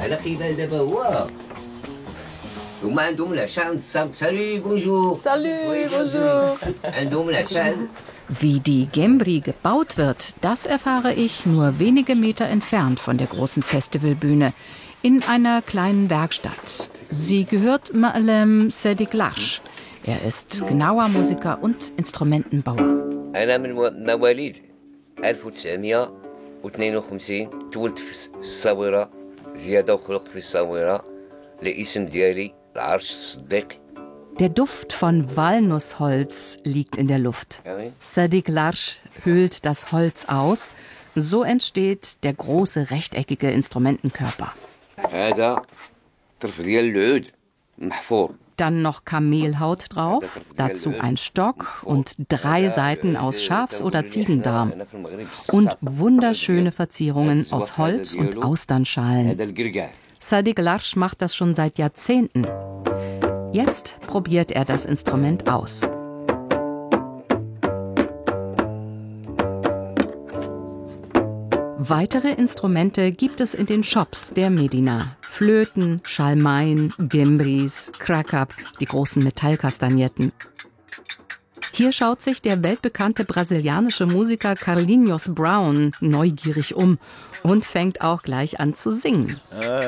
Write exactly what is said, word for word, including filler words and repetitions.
Salut, bonjour. Salut, bonjour. Wie die Gembri gebaut wird, das erfahre ich nur wenige Meter entfernt von der großen Festivalbühne, in einer kleinen Werkstatt. Sie gehört Ma'alem Sadiq Larsh. Er ist genauer Musiker und Instrumentenbauer. Der Duft von Walnussholz liegt in der Luft. Sadiq Larsh höhlt das Holz aus. So entsteht der große rechteckige Instrumentenkörper. Dann noch Kamelhaut drauf, dazu ein Stock und drei Saiten aus Schafs- oder Ziegendarm. Und wunderschöne Verzierungen aus Holz und Austernschalen. Sadiq Larsh macht das schon seit Jahrzehnten. Jetzt probiert er das Instrument aus. Weitere Instrumente gibt es in den Shops der Medina. Flöten, Schalmeien, Gembris, Krakab, die großen Metallkastagnetten. Hier schaut sich der weltbekannte brasilianische Musiker Carlinhos Brown neugierig um und fängt auch gleich an zu singen.